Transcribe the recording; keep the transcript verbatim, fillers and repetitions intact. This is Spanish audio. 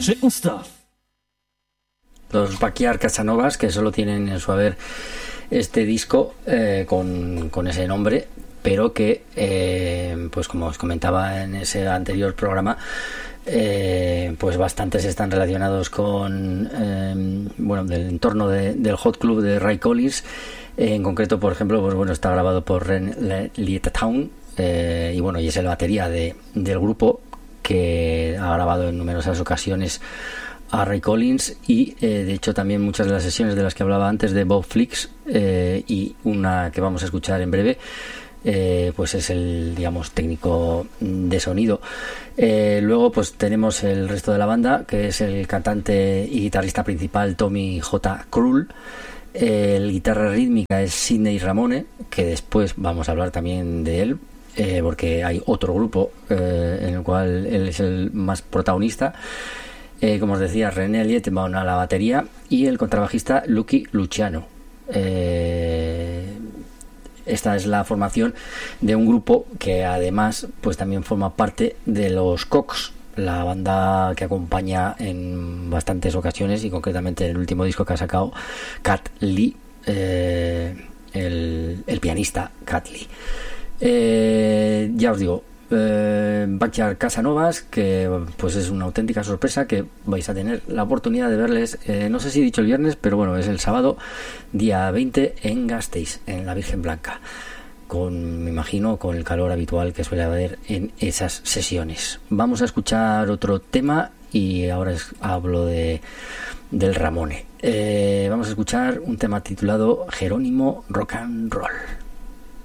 Chicken Stuff. Los Backyard Casanovas, que solo tienen en su haber este disco eh, con, con ese nombre, pero que, eh, pues como os comentaba en ese anterior programa, eh, pues bastantes están relacionados con, eh, bueno, del entorno de, del Hot Club de Ray Collins. Eh, en concreto, por ejemplo, pues bueno, está grabado por Ren Lietown, eh, y bueno, y es el batería de, del grupo, que ha grabado en numerosas ocasiones a Ray Collins, y eh, de hecho también muchas de las sesiones de las que hablaba antes de Bob Flix, eh, y una que vamos a escuchar en breve, eh, pues es el, digamos, técnico de sonido. Eh, luego pues tenemos el resto de la banda, que es el cantante y guitarrista principal Tommy J. Krull. El guitarra rítmica es Sidney Ramone, que después vamos a hablar también de él, eh, porque hay otro grupo eh, en el cual él es el más protagonista. Eh, como os decía, René Lietown a la batería y el contrabajista Lucky Luciano. Eh, esta es la formación de un grupo que además pues también forma parte de los Cox, la banda que acompaña en bastantes ocasiones, y concretamente en el último disco que ha sacado Cat Lee, eh, el, el pianista Cat Lee. Eh, ya os digo, eh, Backyard Casanovas, que pues es una auténtica sorpresa, que vais a tener la oportunidad de verles, eh, no sé si he dicho el viernes, pero bueno, es el sábado día veinte en Gasteiz, en la Virgen Blanca, con, me imagino, con el calor habitual que suele haber en esas sesiones. Vamos a escuchar otro tema, y ahora es, hablo de del Ramone. Eh, vamos a escuchar un tema titulado Jerónimo Rock and Roll.